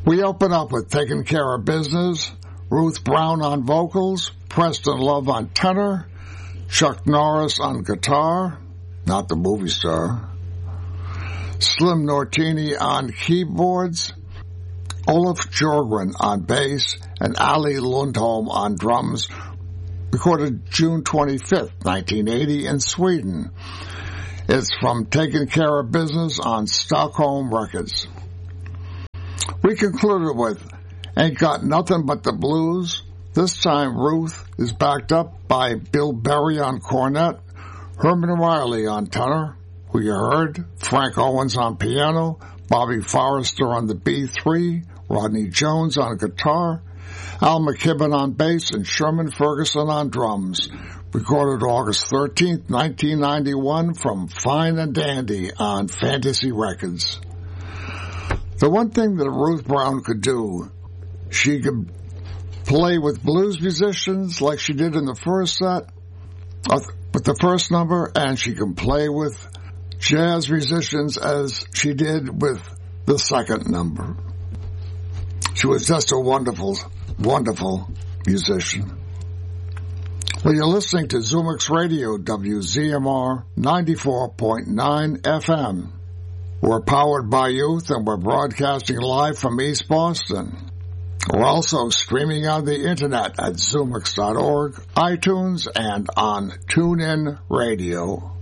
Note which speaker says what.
Speaker 1: We open up with Taking Care of Business, Ruth Brown on vocals, Preston Love on tenor, Chuck Norris on guitar, not the movie star, Slim Nortini on keyboards, Olaf Jorgren on bass, and Ali Lundholm on drums, recorded June 25th, 1980 in Sweden. It's from Taking Care of Business on Stockholm Records. We concluded with Ain't Got Nothing But the Blues. This time Ruth is backed up by Bill Berry on cornet, Herman Riley on tenor, who you heard, Frank Owens on piano, Bobby Forrester on the B3, Rodney Jones on guitar, Al McKibben on bass, and Sherman Ferguson on drums. Recorded August 13th, 1991 from Fine and Dandy on Fantasy Records. The one thing that Ruth Brown could do, she could play with blues musicians like she did in the first set, with the first number, and she can play with jazz musicians as she did with the second number. She was just a wonderful, wonderful musician. Well, you're listening to Zumix Radio, WZMR 94.9 FM. We're powered by youth, and we're broadcasting live from East Boston. We're also streaming on the internet at Zumix.org, iTunes, and on TuneIn Radio.